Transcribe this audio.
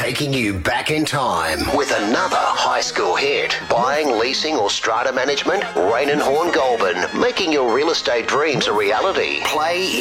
taking you back in time with another high school hit. Buying, leasing or strata management? Rain and Horn Goulburn, making your real estate dreams a reality. Play